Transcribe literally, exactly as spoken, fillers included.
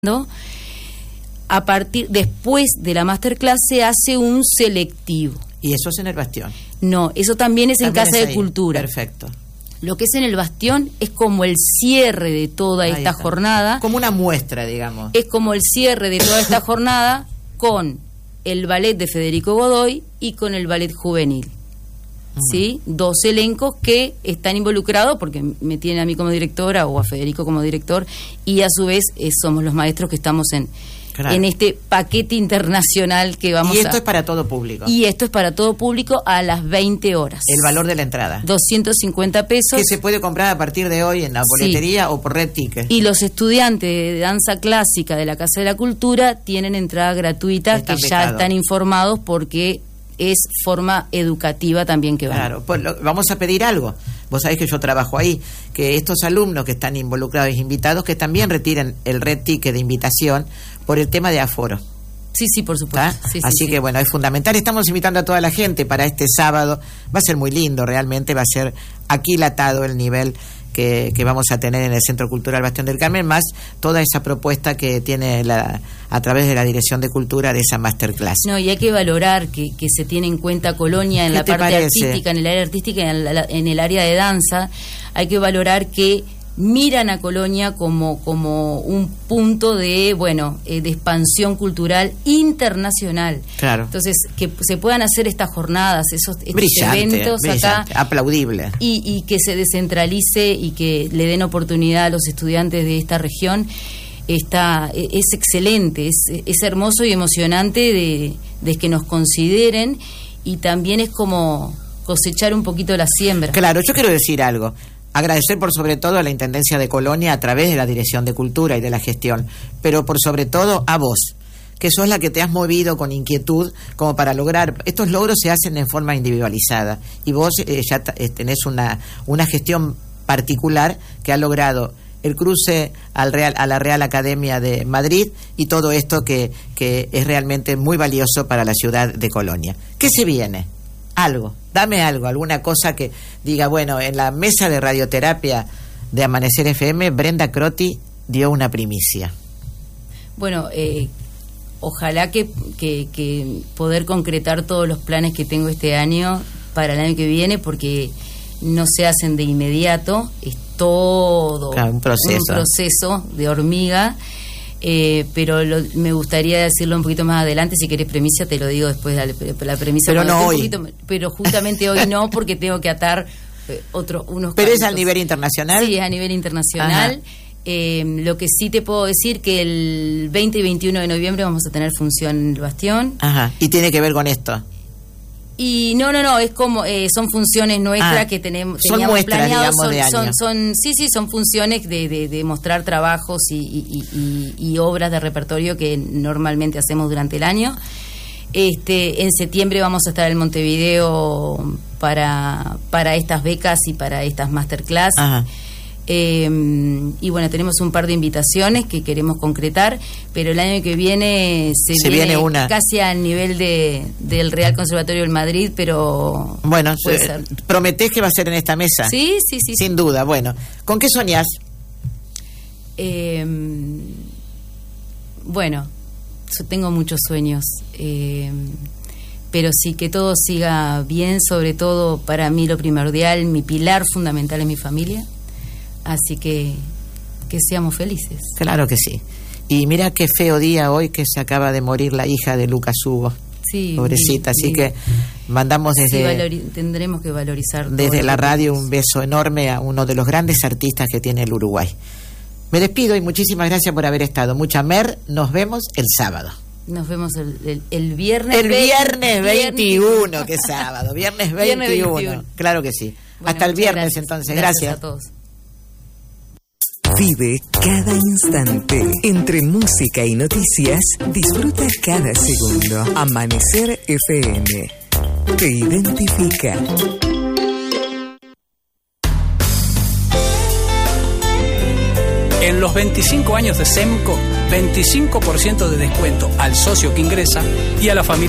A partir, después de la masterclass se hace un selectivo. ¿Y eso es en el Bastión? No, eso también es también en Casa es de Cultura. Perfecto. Lo que es en el Bastión es como el cierre de toda Ahí esta está. jornada. Como una muestra, digamos. Es como el cierre de toda esta jornada con el ballet de Federico Godoy y con el ballet juvenil. ¿Sí? Dos elencos que están involucrados porque me tienen a mí como directora o a Federico como director, y a su vez eh, somos los maestros que estamos en, claro. en este paquete internacional que vamos a... Y esto a... es para todo público. Y esto es para todo público a las veinte horas. El valor de la entrada. doscientos cincuenta pesos. Que se puede comprar a partir de hoy en la boletería, sí. o por Red Ticket. Y los estudiantes de danza clásica de la Casa de la Cultura tienen entrada gratuita, están que becados. Ya están informados porque... es forma educativa también que va. Claro, pues lo, vamos a pedir algo. Vos sabés que yo trabajo ahí, que estos alumnos que están involucrados e invitados, que también retiren el red ticket de invitación por el tema de aforo. Sí, sí, por supuesto. Sí, sí, Así sí. que bueno, es fundamental. Estamos invitando a toda la gente para este sábado. Va a ser muy lindo, realmente va a ser aquilatado el nivel que, que vamos a tener en el Centro Cultural Bastión del Carmen, más toda esa propuesta que tiene la, a través de la Dirección de Cultura de esa masterclass. No, y hay que valorar que, que se tiene en cuenta Colonia en la parte parece? artística, en el área artística y en, la, en el área de danza. Hay que valorar que miran a Colonia como, como un punto de, bueno, eh, de expansión cultural internacional. Claro. Entonces, que se puedan hacer estas jornadas, esos estos brillante, eventos brillante, acá. Aplaudible. Y, y que se descentralice y que le den oportunidad a los estudiantes de esta región. Está, es excelente, es, es hermoso y emocionante de, de que nos consideren, y también es como cosechar un poquito la siembra. Claro, yo quiero decir algo. Agradecer por sobre todo a la Intendencia de Colonia a través de la Dirección de Cultura y de la gestión, pero por sobre todo a vos, que sos la que te has movido con inquietud como para lograr. Estos logros se hacen en forma individualizada, y vos eh, ya t- tenés una, una gestión particular que ha logrado el cruce al Real, a la Real Academia de Madrid, y todo esto que, que es realmente muy valioso para la ciudad de Colonia. ¿Qué se viene? Algo, dame algo, alguna cosa que diga, bueno, en la mesa de radioterapia de Amanecer F M, Brenda Croti dio una primicia. Bueno, eh, ojalá que, que, que poder concretar todos los planes que tengo este año para el año que viene, porque no se hacen de inmediato, es todo claro, un proceso, un proceso de hormiga. Eh, pero lo, me gustaría decirlo un poquito más adelante. Si querés premisa te lo digo después, la, la premisa, pero no hoy, poquito, pero justamente hoy no, porque tengo que atar eh, otro, unos pero carritos. ¿Es a nivel internacional? Sí, es a nivel internacional. Eh, lo que sí te puedo decir que el veinte y veintiuno de noviembre vamos a tener función en el Bastión. Ajá. Y tiene que ver con esto. Y no, no, no, es como, eh, son funciones nuestras ah, que tenemos, son muestras, planeado, digamos, son, de son, año. son, sí, sí, son funciones de, de, de mostrar trabajos y, y, y, y obras de repertorio que normalmente hacemos durante el año. Este, en septiembre vamos a estar en Montevideo para, para estas becas y para estas masterclass. Ajá. Eh, y bueno, tenemos un par de invitaciones que queremos concretar, pero el año que viene se, se viene, viene una casi al nivel de del Real Conservatorio del Madrid, pero bueno, eh, ¿prometés que va a ser en esta mesa? Sí, sí, sí. Sin sí. duda. Bueno, ¿con qué soñás? Eh, bueno, yo tengo muchos sueños, eh, pero sí que todo siga bien. Sobre todo, para mí lo primordial, mi pilar fundamental es mi familia. Así que que seamos felices. Claro que sí. Y mira qué feo día hoy, que se acaba de morir la hija de Lucas Hugo. Sí, pobrecita, sí, así sí. que mandamos desde sí, valori- tendremos que valorizar desde la radio un beso enorme a uno de los grandes artistas que tiene el Uruguay. Me despido y muchísimas gracias por haber estado. Mucha mer, nos vemos el sábado. Nos vemos el, el, el viernes. El viernes veintiuno, que sábado, viernes veintiuno. Viernes veintiuno. Claro que sí. Bueno, hasta el viernes gracias. entonces. Gracias. Gracias a todos. Vive cada instante. Entre música y noticias, disfruta cada segundo. Amanecer F M. Te identifica. En los veinticinco años de SEMCO, veinticinco por ciento de descuento al socio que ingresa y a la familia